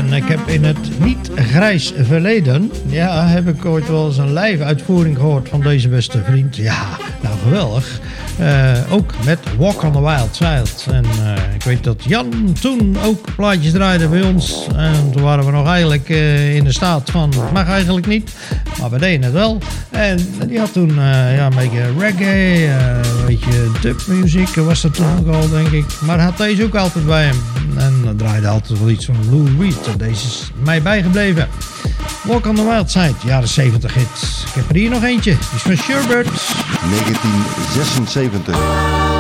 En ik heb in het niet grijs verleden, ja, heb ik ooit wel eens een live uitvoering gehoord van deze beste vriend. Ja, nou geweldig. Ook met Walk on the Wild Side. En ik weet dat Jan toen ook plaatjes draaide bij ons. En toen waren we nog eigenlijk in de staat van, het mag eigenlijk niet. Maar we deden het wel. En die had toen een beetje reggae, een beetje dubmuziek was dat toen ook al, denk ik. Maar had deze ook altijd bij hem. En dan draaide altijd wel iets van Lou Reed. En deze is mij bijgebleven. Walk on the Wild Side, jaren 70 hits. Ik heb er hier nog eentje. Die is van Sherbert. 1976.